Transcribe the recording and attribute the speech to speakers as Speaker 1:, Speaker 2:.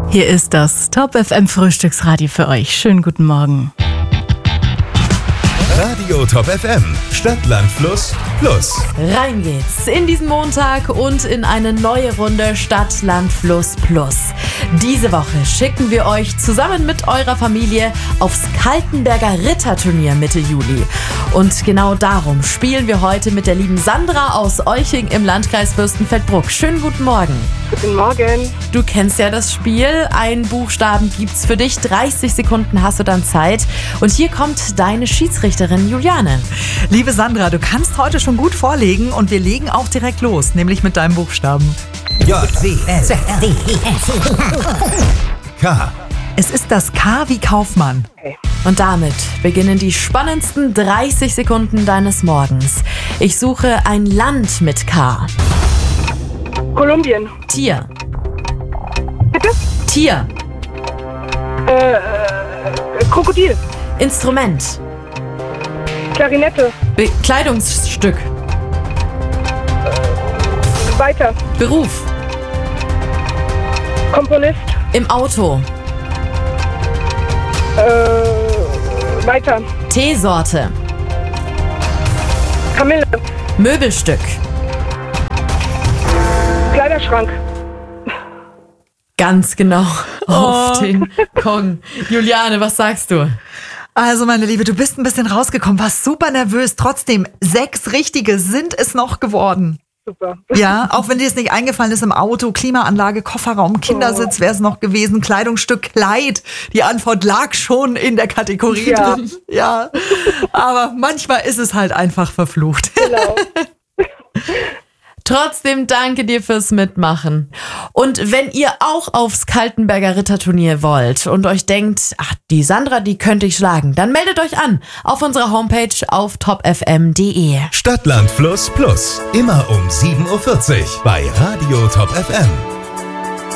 Speaker 1: Hier ist das Top FM Frühstücksradio für euch. Schönen guten Morgen.
Speaker 2: Radio Top FM, Stadt, Land, Fluss, Plus.
Speaker 3: Rein geht's in diesen Montag und in eine neue Runde Stadt, Land, Fluss, Plus. Diese Woche schicken wir euch zusammen mit eurer Familie aufs Kaltenberger Ritterturnier Mitte Juli. Und genau darum spielen wir heute mit der lieben Sandra aus Olching im Landkreis Fürstenfeldbruck. Schönen guten Morgen.
Speaker 4: Guten Morgen.
Speaker 3: Du kennst ja das Spiel. Einen Buchstaben gibt's für dich. 30 Sekunden hast du dann Zeit. Und hier kommt deine Schiedsrichterin Juliane.
Speaker 5: Liebe Sandra, du kannst heute schon gut vorlegen und wir legen auch direkt los, nämlich mit deinem Buchstaben.
Speaker 2: J-W-S. K.
Speaker 5: Es ist das K wie Kaufmann.
Speaker 3: Und damit beginnen die spannendsten 30 Sekunden deines Morgens. Ich suche ein Land mit K.
Speaker 4: Kolumbien.
Speaker 3: Tier.
Speaker 4: Bitte?
Speaker 3: Tier.
Speaker 4: Krokodil.
Speaker 3: Instrument.
Speaker 4: Klarinette.
Speaker 3: Kleidungsstück.
Speaker 4: Weiter.
Speaker 3: Beruf.
Speaker 4: Komponist.
Speaker 3: Im Auto.
Speaker 4: Weiter.
Speaker 3: Teesorte.
Speaker 4: Kamille.
Speaker 3: Möbelstück.
Speaker 4: Kleiderschrank.
Speaker 3: Ganz genau auf den Kong. Juliane, was sagst du?
Speaker 5: Also meine Liebe, du bist ein bisschen rausgekommen, warst super nervös. Trotzdem, 6 richtige sind es noch geworden.
Speaker 4: Super.
Speaker 5: Ja, auch wenn dir es nicht eingefallen ist, im Auto, Klimaanlage, Kofferraum, Kindersitz wäre es noch gewesen, Kleidungsstück, Kleid. Die Antwort lag schon in der Kategorie drin. Ja, aber manchmal ist es halt einfach verflucht.
Speaker 4: Genau.
Speaker 3: Trotzdem danke dir fürs Mitmachen. Und wenn ihr auch aufs Kaltenberger Ritterturnier wollt und euch denkt, ach, die Sandra, die könnte ich schlagen, dann meldet euch an auf unserer Homepage auf topfm.de.
Speaker 2: Stadt, Land, Fluss, Plus. Immer um 7.40 Uhr bei Radio Top FM.